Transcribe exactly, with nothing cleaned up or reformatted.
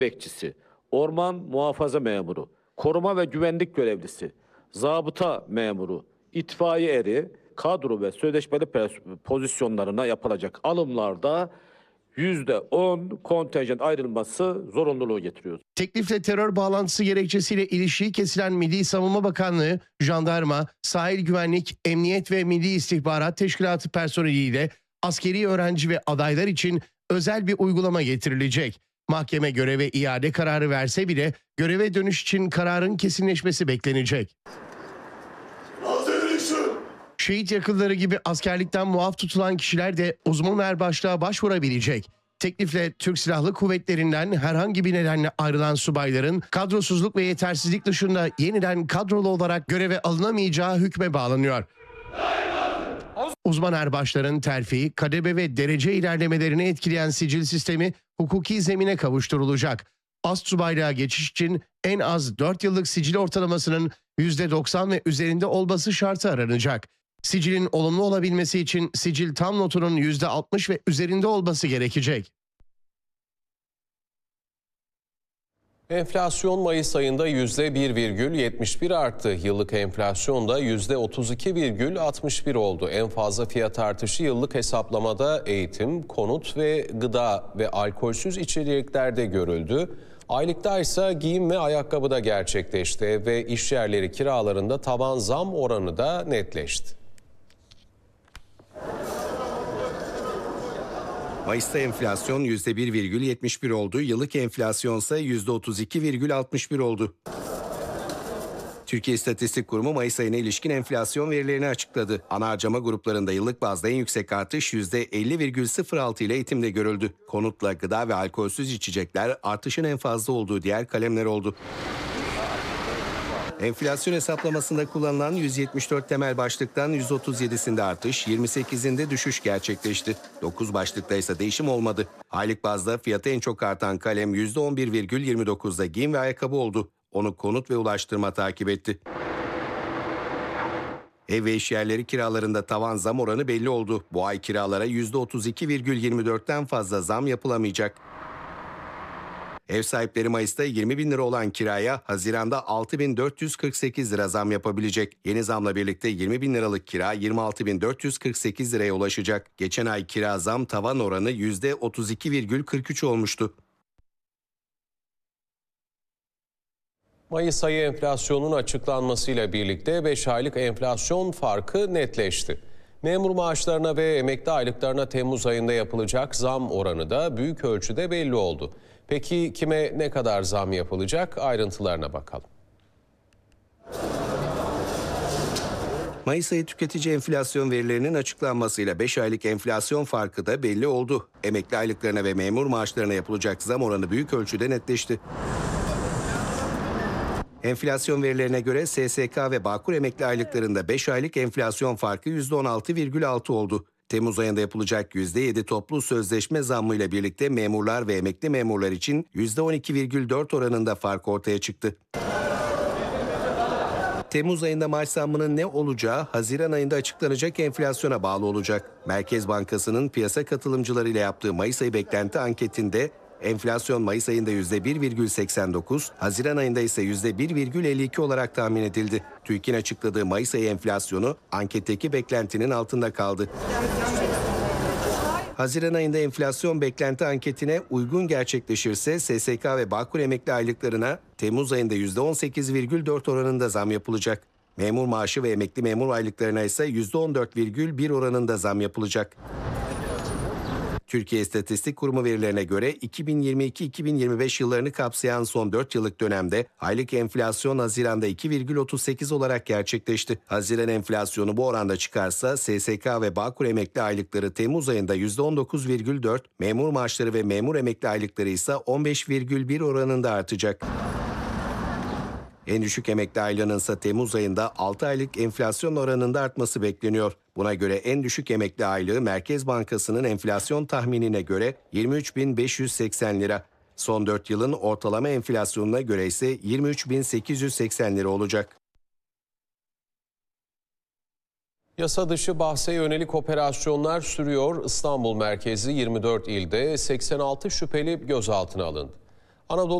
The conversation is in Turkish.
bekçisi, orman muhafaza memuru, koruma ve güvenlik görevlisi, zabıta memuru, itfaiye eri, kadro ve sözleşmeli pozisyonlarına yapılacak alımlarda yüzde on kontenjan ayrılması zorunluluğu getiriyor. Teklifle terör bağlantısı gerekçesiyle ilişiği kesilen Milli Savunma Bakanlığı, Jandarma, Sahil Güvenlik, Emniyet ve Milli İstihbarat Teşkilatı personeliyle askeri öğrenci ve adaylar için özel bir uygulama getirilecek. Mahkeme göreve iade kararı verse bile göreve dönüş için kararın kesinleşmesi beklenecek. Şehit yakınları gibi askerlikten muaf tutulan kişiler de uzman erbaşlığa başvurabilecek. Teklifle Türk Silahlı Kuvvetleri'nden herhangi bir nedenle ayrılan subayların kadrosuzluk ve yetersizlik dışında yeniden kadrolu olarak göreve alınamayacağı hükme bağlanıyor. Uzman erbaşların terfi, kademe ve derece ilerlemelerini etkileyen sicil sistemi hukuki zemine kavuşturulacak. Astsubaylığa geçiş için en az dört yıllık sicil ortalamasının yüzde doksan ve üzerinde olması şartı aranacak. Sicilin olumlu olabilmesi için sicil tam notunun yüzde altmış ve üzerinde olması gerekecek. Enflasyon Mayıs ayında yüzde bir virgül yetmiş bir arttı. Yıllık enflasyon da yüzde otuz iki virgül altmış bir oldu. En fazla fiyat artışı yıllık hesaplamada eğitim, konut ve gıda ve alkolsüz içeriklerde görüldü. Aylıkta ise giyim ve ayakkabıda gerçekleşti. Ev ve iş yerleri kiralarında tavan zam oranı da netleşti. Mayıs'ta enflasyon yüzde bir virgül yetmiş bir oldu. Yıllık enflasyon ise yüzde otuz iki virgül altmış bir oldu. Türkiye İstatistik Kurumu Mayıs ayına ilişkin enflasyon verilerini açıkladı. Ana harcama gruplarında yıllık bazda en yüksek artış yüzde elli virgül sıfır altı ile eğitimde görüldü. Konutla gıda ve alkolsüz içecekler artışın en fazla olduğu diğer kalemler oldu. Enflasyon hesaplamasında kullanılan yüz yetmiş dört temel başlıktan yüz otuz yedisinde artış, yirmi sekizinde düşüş gerçekleşti. dokuz başlıkta ise değişim olmadı. Aylık bazda fiyatı en çok artan kalem yüzde on bir virgül yirmi dokuzda giyim ve ayakkabı oldu. Onu konut ve ulaştırma takip etti. Ev ve iş yerleri kiralarında tavan zam oranı belli oldu. Bu ay kiralara yüzde otuz iki virgül yirmi dörtten fazla zam yapılamayacak. Ev sahipleri Mayıs'ta yirmi bin lira olan kiraya Haziran'da altı bin dört yüz kırk sekiz lira zam yapabilecek. Yeni zamla birlikte yirmi bin liralık kira yirmi altı bin dört yüz kırk sekiz liraya ulaşacak. Geçen ay kira zam tavan oranı yüzde otuz iki virgül kırk üç olmuştu. Mayıs ayı enflasyonun açıklanmasıyla birlikte beş aylık enflasyon farkı netleşti. Memur maaşlarına ve emekli aylıklarına Temmuz ayında yapılacak zam oranı da büyük ölçüde belli oldu. Peki kime ne kadar zam yapılacak? Ayrıntılarına bakalım. Mayıs ayı tüketici enflasyon verilerinin açıklanmasıyla beş aylık enflasyon farkı da belli oldu. Emekli aylıklarına ve memur maaşlarına yapılacak zam oranı büyük ölçüde netleşti. Enflasyon verilerine göre S S K ve Bağkur emekli aylıklarında beş aylık enflasyon farkı yüzde on altı virgül altı oldu. Temmuz ayında yapılacak yüzde yedi toplu sözleşme zammıyla birlikte memurlar ve emekli memurlar için yüzde on iki virgül dört oranında fark ortaya çıktı. Temmuz ayında maaş zammının ne olacağı Haziran ayında açıklanacak enflasyona bağlı olacak. Merkez Bankası'nın piyasa katılımcılarıyla yaptığı Mayıs ayı beklenti anketinde enflasyon Mayıs ayında yüzde bir virgül seksen dokuz, Haziran ayında ise yüzde bir virgül elli iki olarak tahmin edildi. TÜİK'in açıkladığı Mayıs ayı enflasyonu anketteki beklentinin altında kaldı. Haziran ayında enflasyon beklenti anketine uygun gerçekleşirse S S K ve Bağkur emekli aylıklarına Temmuz ayında yüzde on sekiz virgül dört oranında zam yapılacak. Memur maaşı ve emekli memur aylıklarına ise yüzde on dört virgül bir oranında zam yapılacak. Türkiye İstatistik Kurumu verilerine göre iki bin yirmi iki iki bin yirmi beş yıllarını kapsayan son dört yıllık dönemde aylık enflasyon Haziran'da iki virgül otuz sekiz olarak gerçekleşti. Haziran enflasyonu bu oranda çıkarsa S S K ve Bağkur emekli aylıkları Temmuz ayında yüzde on dokuz virgül dört, memur maaşları ve memur emekli aylıkları ise on beş virgül bir oranında artacak. En düşük emekli aylığının ise Temmuz ayında altı aylık enflasyon oranında artması bekleniyor. Buna göre en düşük emekli aylığı Merkez Bankası'nın enflasyon tahminine göre yirmi üç bin beş yüz seksen lira. Son dört yılın ortalama enflasyonuna göre ise yirmi üç bin sekiz yüz seksen lira olacak. Yasa dışı bahse yönelik operasyonlar sürüyor. İstanbul merkezli yirmi dört ilde seksen altı şüpheli gözaltına alındı. Anadolu